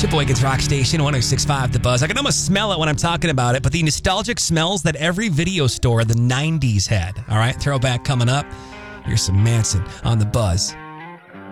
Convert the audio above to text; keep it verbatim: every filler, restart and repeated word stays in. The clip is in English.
Sheboygan's Rock Station, one oh six point five The Buzz. I can almost smell it when I'm talking about it, but the nostalgic smells that every video store in the nineties had. All right, throwback coming up. Here's some Manson on The Buzz.